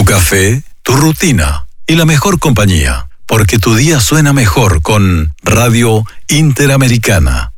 Tu café, tu rutina y la mejor compañía, porque tu día suena mejor con Radio Interamericana.